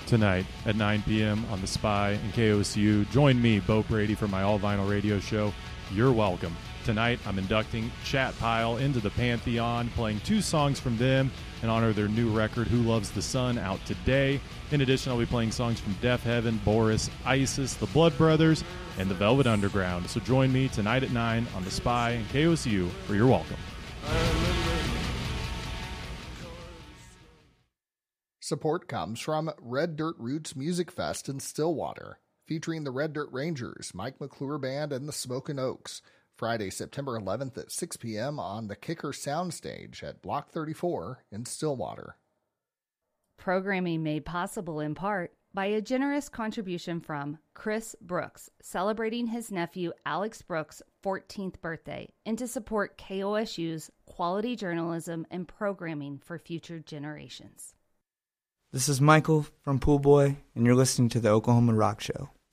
tonight at 9 p.m. on The Spy and KOSU. Join me, Bo Brady, for my all-vinyl radio show, You're Welcome. Tonight, I'm inducting Chat Pile into the Pantheon, playing 2 songs from them in honor of their new record, Who Loves the Sun, out today. In addition, I'll be playing songs from Deaf Heaven, Boris, Isis, the Blood Brothers, and the Velvet Underground. So join me tonight at 9 on The Spy and KOSU for You're Welcome. Support comes from Red Dirt Roots Music Fest in Stillwater, featuring the Red Dirt Rangers, Mike McClure Band, and the Smokin' Oaks. Friday, September 11th at 6 p.m. on the Kicker Soundstage at Block 34 in Stillwater. Programming made possible in part by a generous contribution from Chris Brooks, celebrating his nephew Alex Brooks' 14th birthday, and to support KOSU's quality journalism and programming for future generations. This is Michael from Pool Boy, and you're listening to the Oklahoma Rock Show.